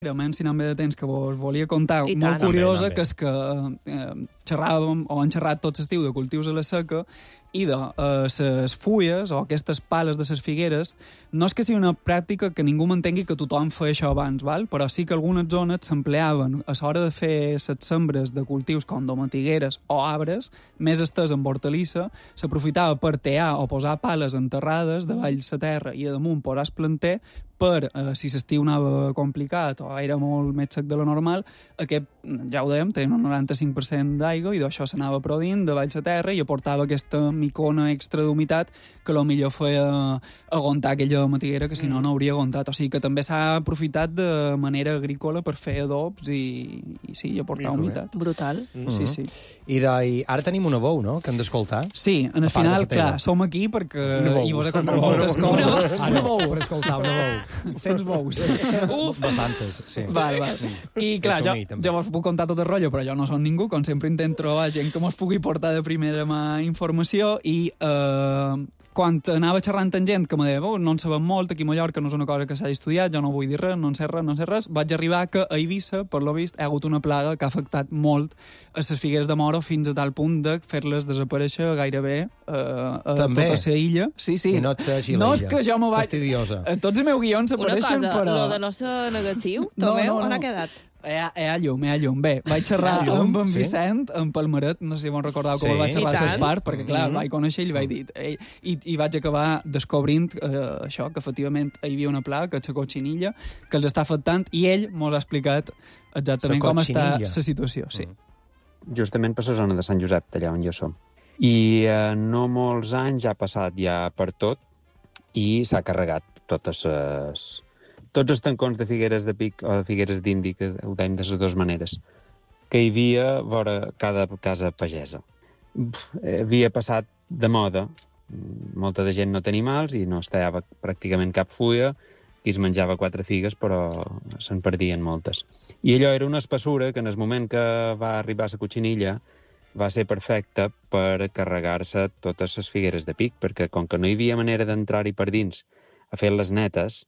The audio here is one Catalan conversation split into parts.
Realment, si no em ve de temps, que vos volia contar, molt curiosa, que és que xerràvem, o han xerrat tot l'estiu de cultius a la seca, i de les fulles, o aquestes pales de les figueres, no és que sigui una pràctica que ningú m'entengui que tothom feia això abans, val? Però sí que algunes zones s'empleaven a l'hora de fer les sembres de cultius com domatigueres o arbres, més estès amb hortalissa, s'aprofitava per tear o posar pales enterrades davall la terra i a damunt posar el planter per, si l'estiu anava complicat o era molt més sec de lo normal, aquest, ja ho dèiem, tenia un 95% d'aigua i d'això s'anava produint davall la terra i aportava aquesta micona extra d'humitat que potser feia aguantar aquella matiguera que si no hauria aguantat. O sigui que també s'ha aprofitat de manera agrícola per fer adobs i sí, aportar humitat. Brutal. Sí, sí. I ara tenim una veu, no?, que hem d'escoltar. Sí, en el final, clar, som aquí perquè i vos he contat moltes coses. Una veu per escoltar, una veu. Sents bous. Bastantes, sí. Val. I clar, jo vos puc contar tot el rotllo, però jo no som ningú, com sempre intent trobar gent que mos pugui portar de primera mà informació i quan anava xerrant amb gent que me deia, no en sabem molt, aquí a Mallorca no és una cosa que s'hagi estudiat, jo no vull dir res, no en sé res, vaig arribar que a Eivissa, per lo vist, hi ha hagut una plaga que ha afectat molt a les figueres de moro fins a tal punt de fer-les desaparèixer gairebé a tota la illa. Sí. I no et sé així no l'illa. És que jo me vaig... Fastidiosa. Tots els meus guions apareixen, però... Una cosa, lo de no ser negatiu, Tomeu, on ha quedat? Hi ha llum. Bé, vaig xerrar amb en Vicent, en Palmeret, no sé si vos recordeu que vaig xerrar a l'Espart, perquè clar, vaig conèixer i li vaig dir... I vaig acabar descobrint això, que efectivament hi havia una plaga, que és la cotxinilla, que els està afectant, i ell mos ha explicat exactament com està la situació. Sí. Justament per la zona de Sant Josep, allà on jo som. I no molts anys ha passat ja per tot i s'ha carregat tots els tancons de figueres de pic o de figueres d'indi, que ho deim de les dues maneres, que hi havia vora cada casa pagesa. Havia passat de moda. Molta de gent no tenia mals i no es tallava pràcticament cap fulla, qui es menjava 4 figues, però se'n perdien moltes. I allò era una espessura que en el moment que va arribar a la cotxinilla va ser perfecta per carregar-se totes les figueres de pic, perquè com que no hi havia manera d'entrar-hi per dins a fer les netes,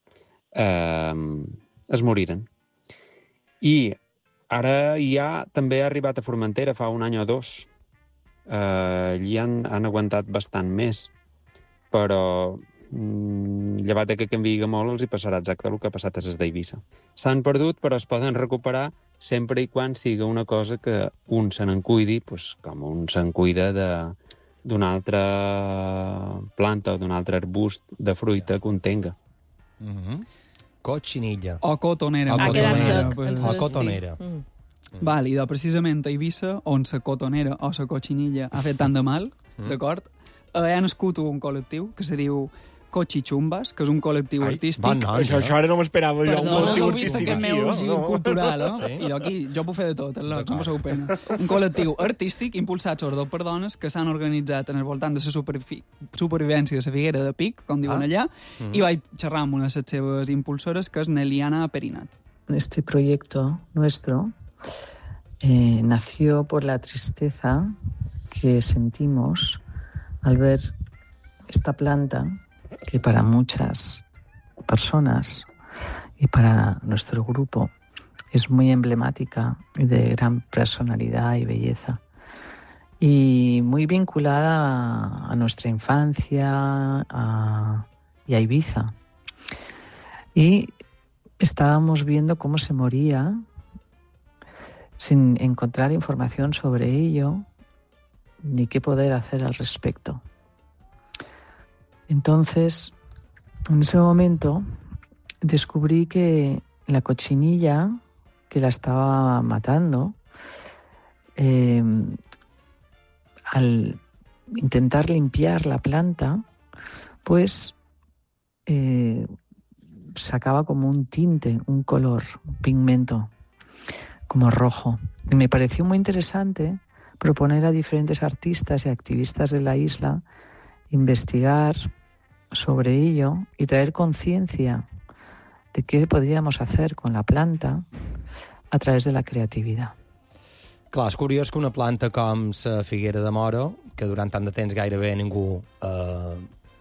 es moriren. I ara ja també ha arribat a Formentera fa un any o dos. Allí han aguantat bastant més, però llevat que canviïga molt els hi passarà exacte el que ha passat a les d'Eivissa. S'han perdut, però es poden recuperar sempre i quan siga una cosa que un se n'en cuidi, com un se'n cuida d'una altra planta o d'un altre arbust de fruita que un tenga. Cotxinilla. O cotonera. Ha quedat sec. O cotonera. Val, i precisament a Eivissa, on la cotonera o la cotxinilla ha fet tant de mal, d'acord? Ha nascut un col·lectiu que se diu Cochichumbas, que és un col·lectiu artístic. Això ara no m'esperava jo. Perdó, no heu vist aquest meu gir cultural, eh? I aquí jo puc fer de tot, no passeu pena. Un col·lectiu artístic impulsat sobretot per dones que s'han organitzat en el voltant de la supervivència de la figuera de Pic, com diuen allà, i vaig xerrar amb una de les seves impulsores, que és Neliana Perinat. Este proyecto nuestro nació por la tristeza que sentimos al ver esta planta que para muchas personas y para nuestro grupo es muy emblemática y de gran personalidad y belleza y muy vinculada a nuestra infancia y a Ibiza. Y estábamos viendo cómo se moría sin encontrar información sobre ello ni qué poder hacer al respecto. Entonces, en ese momento descubrí que la cochinilla que la estaba matando, al intentar limpiar la planta, pues sacaba como un tinte, un color, un pigmento, como rojo. Y me pareció muy interesante proponer a diferentes artistas y activistas de la isla investigar sobre ello y traer conciencia de qué podríamos hacer con la planta a través de la creativitat. Clar, és curiós que una planta com la figuera de moro, que durant tant de temps gairebé ningú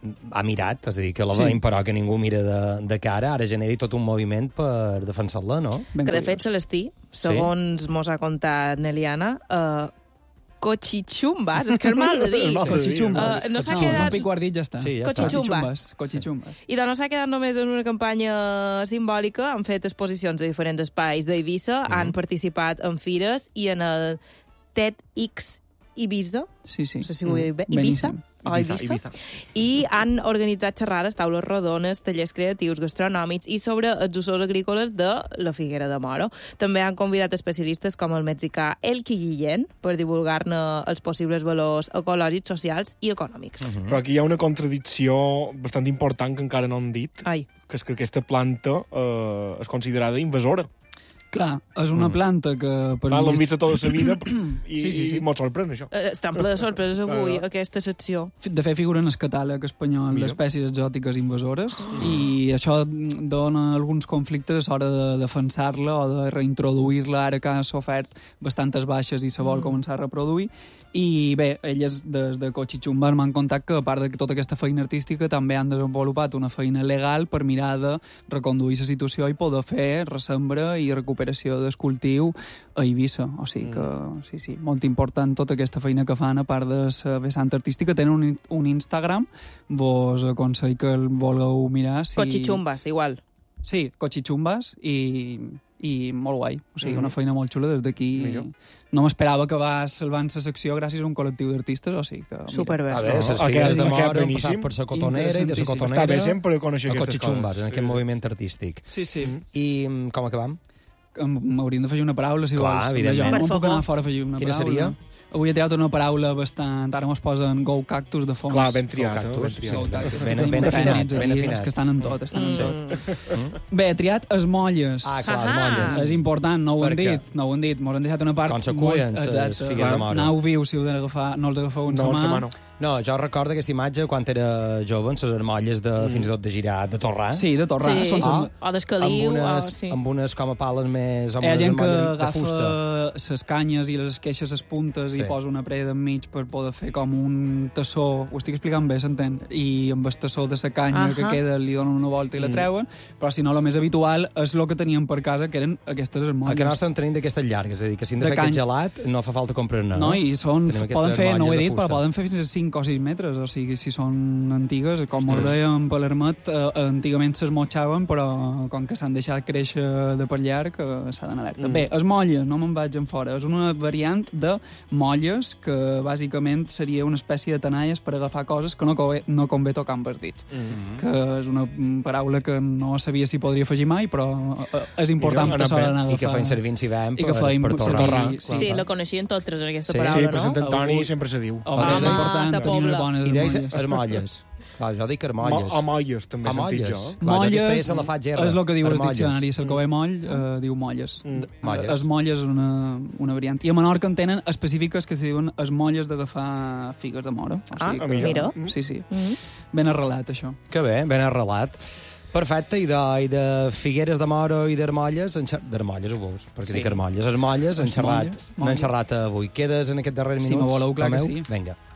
ha mirat, és a dir, que la Sí. veiem, però que ningú mira de cara, ara generi tot un moviment per defensar-la, no? Ben Que, de fet, curiós. Celestí, segons mos ha contat Neliana, cochichumbas, és que és mal de dir. Cochichumbas. no s'ha No, quedat- un pic guardit ja està. Sí, ja està. Cochichumbas. Cochichumbas. I doncs no s'ha quedat només en una campanya simbòlica, han fet exposicions a diferents espais d'Eivissa, han participat en fires i en el TEDx Ibiza, Sí, sí. no sé si ho he dit bé, Ibiza, Beníssim. o Eivissa, i han organitzat xerrades, taules rodones, tallers creatius, gastronòmics i sobre els usos agrícoles de la Figuera de Moro. També han convidat especialistes com el mexicà Elki Guillén per divulgar-ne els possibles valors ecològics, socials i econòmics. Però aquí hi ha una contradicció bastant important que encara no han dit, Ai, que és que aquesta planta és considerada invasora. Clar, és una planta que... Per L'hem vist- vist tota la vida i, Sí. i molt sorprèn, això. estan ple de sorpreses avui, aquesta secció. De fet, figura en el catàleg espanyol Mira. d'espècies exòtiques invasores i això dona alguns conflictes a l'hora de defensar-la o de reintroduir-la ara que ha sofert bastantes baixes i se vol començar a reproduir. I bé, elles des de Cochichumbas m'han contat que a part de tota aquesta feina artística també han desenvolupat una feina legal per mirar de reconduir la situació i poder fer ressembra i recuperació del cultiu a Eivissa. O sigui que, sí, molt important tota aquesta feina que fan a part de la vessant artística. Tenen un Instagram, vos aconsello que el vulgueu mirar. Si... Cochichumbas, igual. Sí, Cochichumbas i molt guai. O sigui, una feina molt xula des d'aquí. Mira. No m'esperava que va salvant la secció gràcies a un col·lectiu d'artistes, o sigui que... mira. Superbé. A veure, les ha figues de quedat Moro han beníssim. passat per la cotonera i de la Interessantíssim. cotonera Està bé sempre conèixer a aquestes Cochichumbas, coses. en aquest moviment artístic. Sí, sí. I com acabam? M'hauríem d'afegir una paraula, si Clar, vols. evidentment. Jo Per no puc favor. anar fora a afegir una Quina paraula. seria? Avui he tirat una paraula bastant... Ara mos posen Go Cactus de fons. Clar, ben triat, Cactus, ben sí. triat. Go Cactus. Ben- Tenim ben uns afinat, tècnics ben aquí, afinat. els que estan en tot, estan en tot. Bé, he triat esmolles. Ah, clar, Ahà. les molles. És important, no ho Per han què? dit, no ho han dit. Mos han deixat una part Com se cullen les exacte. figues de Moro. Anau viu si heu d'agafar, no els agafeu en No, sa en sa mà. mà no. No, jo recordo aquesta imatge quan era jove, en les armolles de, fins i tot de girar, de torrar. Sí, de torrar. Sí. Són Ah. O d'escaliu, sí. amb unes com a pales més... Amb Hi ha unes gent que armolles de agafa fusta. les canyes i les esqueixes les puntes Sí. i posa una preda enmig per poder fer com un tassó, ho estic explicant bé, s'entén? I amb el tassó de la canya que queda li donen una volta i la treuen, però si no, el més habitual és el que teníem per casa, que eren aquestes A armolles. que nostre en tenim d'aquestes llargues, és a dir, que si hem de De fer aquest cany. gelat no fa falta comprar-ne. No, i són, Tenim aquestes poden fer, no ho he armolles de dit, però fusta. poden fer fins a 5 o 6 metres, o sigui, si són antigues, com us dèiem per l'Hermet, antigament s'esmotxaven, però com que s'han deixat créixer de per llarg, s'ha d'anar alerta. Bé, es molles, no me'n vaig en fora, és una variant de molles, que bàsicament seria una espècie de tenalles per agafar coses que no convé tocar amb els dits, que és una paraula que no sabia si podria afegir mai, però és important Mira, per això d'anar a I que agafar. feim servir en Sivem I que feim per torrar. servir, Sí, la coneixien totes, aquesta Sí. Sí, paraula, per Sant no? Antoni Avui- sempre se diu. Home, és Home, important sa tenir unes pobla. bones I deies molles. armolles. Clar, jo dic armolles. Amolles, també he sentit Amolles. jo. Clar, jo aquesta Molles ja se la faig erra. és el que diu el Armolles. diccionari. El que ve moll diu molles. Molles. Es molles és una variant. I a Menorca en tenen específiques que se diuen es molles d'agafar figues de mora. O sigui que, mira. Sí, sí. Ben arrelat, això. Que bé, ben arrelat. Perfecte, i de Figueres de Moro i d'Armolles, d'Armolles ho veus, perquè Sí. dic Armolles, Armolles, Molles, n'hem xerrat avui. Quedes en aquest darrer minut? Si me voleu, clar que Tomeu? sí. Vinga.